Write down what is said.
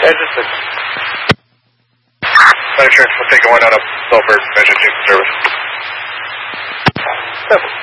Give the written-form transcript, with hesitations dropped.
just a... Insurance will take a one out of Sulphur Measure Team Service.